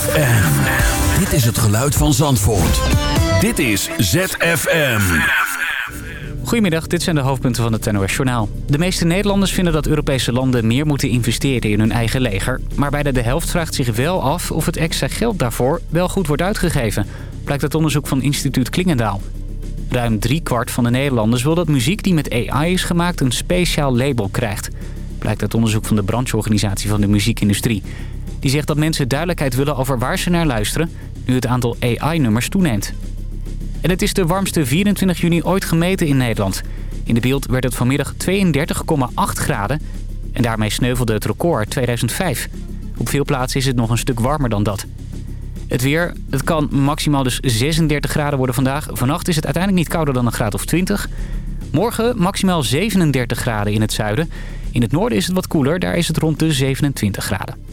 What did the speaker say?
Dit is het geluid van Zandvoort. Dit is ZFM. Goedemiddag, dit zijn de hoofdpunten van het NOS Journaal. De meeste Nederlanders vinden dat Europese landen meer moeten investeren in hun eigen leger. Maar bijna de helft vraagt zich wel af of het extra geld daarvoor wel goed wordt uitgegeven. Blijkt uit onderzoek van instituut Klingendaal. Ruim 3/4 van de Nederlanders wil dat muziek die met AI is gemaakt een speciaal label krijgt. Blijkt uit onderzoek van de brancheorganisatie van de muziekindustrie. Die zegt dat mensen duidelijkheid willen over waar ze naar luisteren, nu het aantal AI-nummers toeneemt. En het is de warmste 24 juni ooit gemeten in Nederland. In de Beeld werd het vanmiddag 32,8 graden en daarmee sneuvelde het record uit 2005. Op veel plaatsen is het nog een stuk warmer dan dat. Het weer, het kan maximaal dus 36 graden worden vandaag. Vannacht is het uiteindelijk niet kouder dan een graad of 20. Morgen maximaal 37 graden in het zuiden. In het noorden is het wat koeler, daar is het rond de 27 graden.